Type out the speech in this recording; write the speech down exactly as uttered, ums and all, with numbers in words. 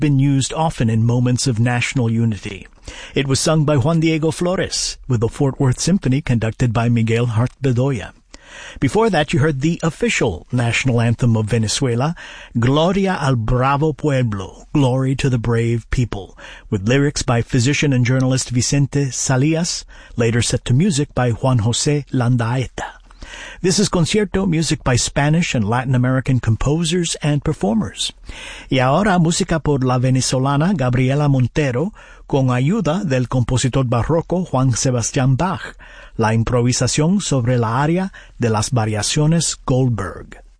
been used often in moments of national unity. It was sung by Juan Diego Flores with the Fort Worth Symphony conducted by Miguel Hart Bedoya. Before that, you heard the official national anthem of Venezuela, Gloria al Bravo Pueblo, Glory to the Brave People, with lyrics by physician and journalist Vicente Salias, later set to music by Juan José Landaeta. This is Concierto, music by Spanish and Latin American composers and performers. Y ahora, música por la venezolana Gabriela Montero, con ayuda del compositor barroco Juan Sebastián Bach, la improvisación sobre la aria de las variaciones Goldberg.